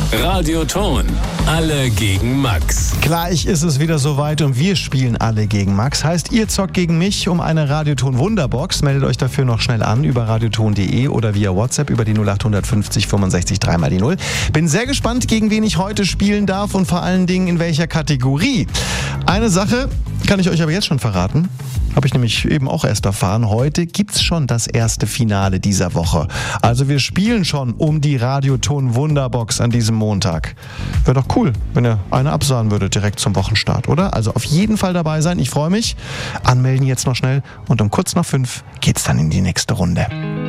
Radioton. Alle gegen Max. Gleich ist es wieder soweit und wir spielen alle gegen Max. Heißt, ihr zockt gegen mich um eine Radioton Wunderbox. Meldet euch dafür noch schnell an über radioton.de oder via WhatsApp über die 0850 65 3 mal die 0. Bin sehr gespannt, gegen wen ich heute spielen darf und vor allen Dingen in welcher Kategorie. Eine Sache kann ich euch aber jetzt schon verraten. Habe ich nämlich eben auch erst erfahren. Heute gibt's schon das erste Finale dieser Woche. Also wir spielen schon um die Radioton Wunderbox an diesem Montag. Wäre doch cool, wenn ihr eine absagen würdet direkt zum Wochenstart, oder? Also auf jeden Fall dabei sein. Ich freue mich. Anmelden jetzt noch schnell und um kurz nach 5 geht's dann in die nächste Runde.